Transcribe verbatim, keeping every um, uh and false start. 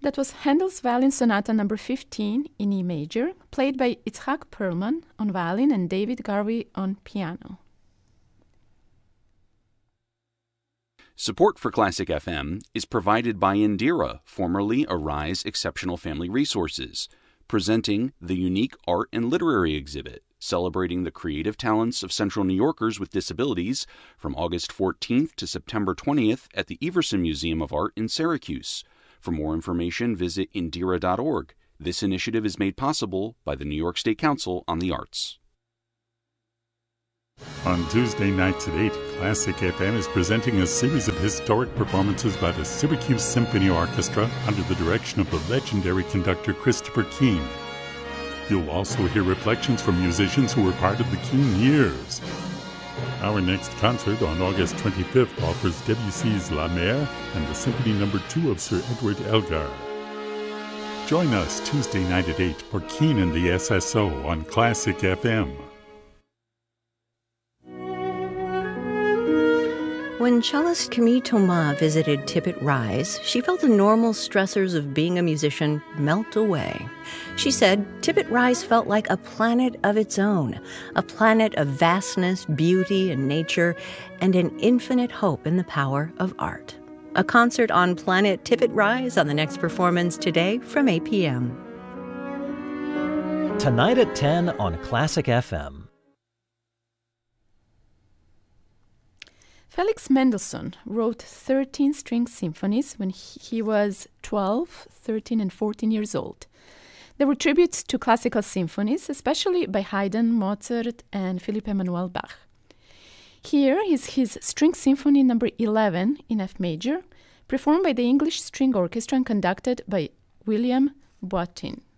That was Handel's Violin Sonata number fifteen in E major, played by Itzhak Perlman on violin and David Garvey on piano. Support for Classic F M is provided by Indira, formerly Arise Exceptional Family Resources, presenting the unique art and literary exhibit celebrating the creative talents of Central New Yorkers with disabilities from August fourteenth to September twentieth at the Everson Museum of Art in Syracuse. For more information, visit indira dot org. This initiative is made possible by the New York State Council on the Arts. On Tuesday nights at eight, Classic F M is presenting a series of historic performances by the Syracuse Symphony Orchestra under the direction of the legendary conductor Christopher Keane. You'll also hear reflections from musicians who were part of the Keane years. Our next concert on August twenty-fifth offers Debussy's La Mer and the Symphony Number two of Sir Edward Elgar. Join us Tuesday night at eight for Keane and the S S O on Classic F M. When cellist Camille Thomas visited Tippett Rise, she felt the normal stressors of being a musician melt away. She said Tippett Rise felt like a planet of its own, a planet of vastness, beauty, and nature, and an infinite hope in the power of art. A concert on Planet Tippett Rise on the next performance today from eight p.m. Tonight at ten on Classic F M. Felix Mendelssohn wrote thirteen string symphonies when he was twelve, thirteen, and fourteen years old. They were tributes to classical symphonies, especially by Haydn, Mozart, and Philipp Emanuel Bach. Here is his String Symphony number eleven in F major, performed by the English String Orchestra and conducted by William Boittin.